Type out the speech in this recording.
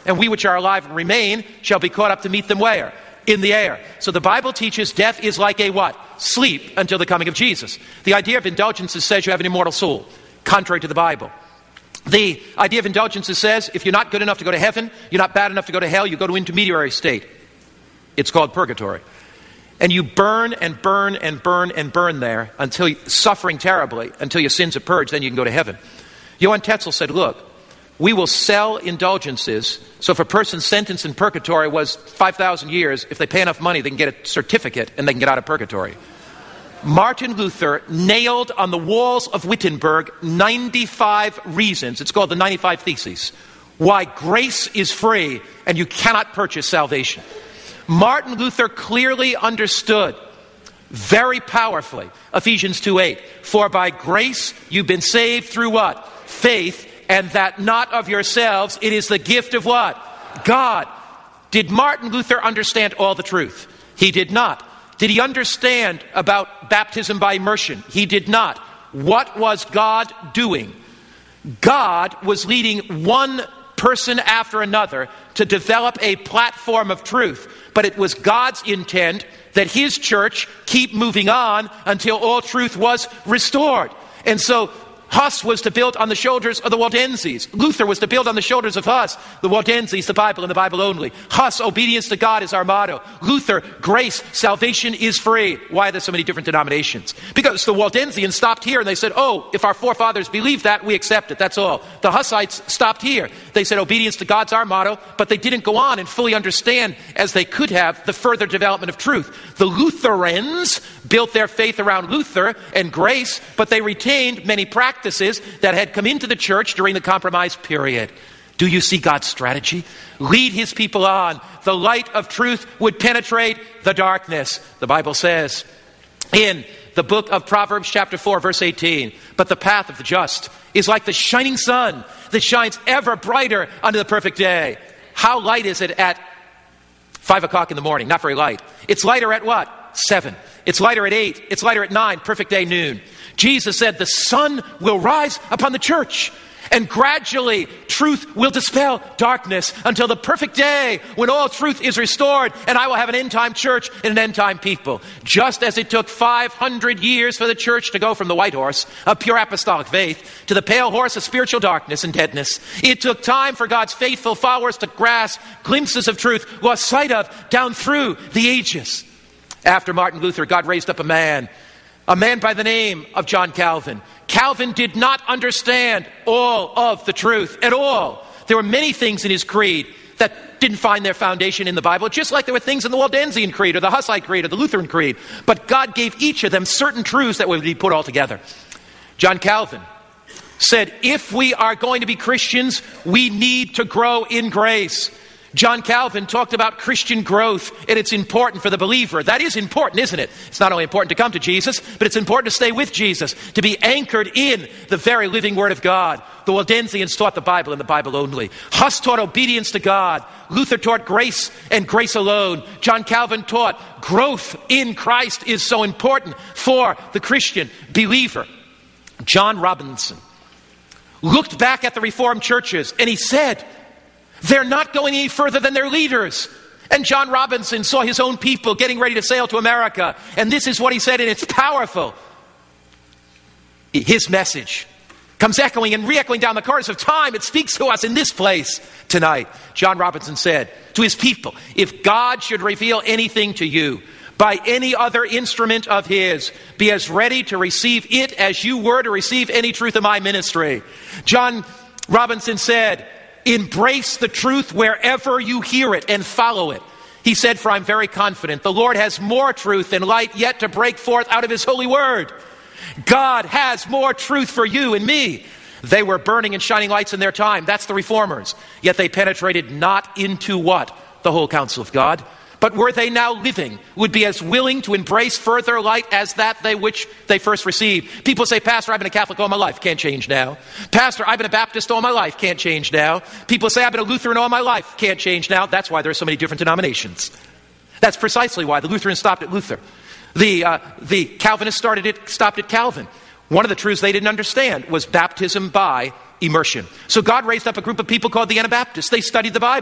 and we which are alive and remain shall be caught up to meet them where? In the air. So the Bible teaches death is like a what? Sleep until the coming of Jesus. The idea of indulgences says you have an immortal soul, contrary to the Bible. The idea of indulgences says if you're not good enough to go to heaven, you're not bad enough to go to hell, you go to intermediary state. It's called purgatory. And you burn and burn and burn and burn there until suffering terribly, until your sins are purged, then you can go to heaven. Johann Tetzel said, look, we will sell indulgences. So if a person's sentence in purgatory was 5,000 years, if they pay enough money, they can get a certificate and they can get out of purgatory. Martin Luther nailed on the walls of Wittenberg 95 reasons. It's called the 95 Theses. Why grace is free and you cannot purchase salvation. Martin Luther clearly understood very powerfully Ephesians 2:8. For by grace you've been saved through what? Faith, and that not of yourselves. It is the gift of what? God. Did Martin Luther understand all the truth? He did not. Did he understand about baptism by immersion? He did not. What was God doing? God was leading one person after another to develop a platform of truth. But it was God's intent that his church keep moving on until all truth was restored. And so Huss was to build on the shoulders of the Waldenses. Luther was to build on the shoulders of Huss. The Waldenses, the Bible and the Bible only. Huss, obedience to God is our motto. Luther, grace, salvation is free. Why are there so many different denominations? Because the Waldensians stopped here and they said, oh, if our forefathers believed that, we accept it. That's all. The Hussites stopped here. They said obedience to God's our motto, but they didn't go on and fully understand, as they could have, the further development of truth. The Lutherans built their faith around Luther and grace, but they retained many practices that had come into the church during the compromise period. Do you see God's strategy? Lead his people on. The light of truth would penetrate the darkness. The Bible says in the book of Proverbs chapter 4 verse 18, but the path of the just is like the shining sun that shines ever brighter unto the perfect day. How light is it at 5 o'clock in the morning? Not very light. It's lighter at what? 7. It's lighter at 8. It's lighter at 9. Perfect day, noon. Jesus said the sun will rise upon the church, and gradually truth will dispel darkness until the perfect day when all truth is restored, and I will have an end-time church and an end-time people. Just as it took 500 years for the church to go from the white horse of pure apostolic faith to the pale horse of spiritual darkness and deadness, it took time for God's faithful followers to grasp glimpses of truth lost sight of down through the ages. After Martin Luther, God raised up a man by the name of John Calvin. Calvin did not understand all of the truth at all. There were many things in his creed that didn't find their foundation in the Bible, just like there were things in the Waldensian Creed or the Hussite Creed or the Lutheran Creed. But God gave each of them certain truths that would be put all together. John Calvin said, if we are going to be Christians, we need to grow in grace. John Calvin talked about Christian growth, and it's important for the believer. That is important, isn't it? It's not only important to come to Jesus, but it's important to stay with Jesus, to be anchored in the very living Word of God. The Waldensians taught the Bible and the Bible only. Huss taught obedience to God. Luther taught grace and grace alone. John Calvin taught growth in Christ is so important for the Christian believer. John Robinson looked back at the Reformed churches and he said, they're not going any further than their leaders. And John Robinson saw his own people getting ready to sail to America. And this is what he said, and it's powerful. His message comes echoing and re-echoing down the corridors of time. It speaks to us in this place tonight. John Robinson said to his people, if God should reveal anything to you by any other instrument of his, be as ready to receive it as you were to receive any truth of my ministry. John Robinson said, embrace the truth wherever you hear it and follow it. He said, for I'm very confident the Lord has more truth and light yet to break forth out of his holy word. God has more truth for you and me. They were burning and shining lights in their time. That's the reformers. Yet they penetrated not into what? The whole counsel of God. But were they now living, would be as willing to embrace further light as that which they first received. People say, Pastor, I've been a Catholic all my life, can't change now. Pastor, I've been a Baptist all my life, can't change now. People say, I've been a Lutheran all my life, can't change now. That's why there are so many different denominations. That's precisely why the Lutherans stopped at Luther. The Calvinists stopped at Calvin. One of the truths they didn't understand was baptism by immersion. So God raised up a group of people called the Anabaptists. They studied the Bible.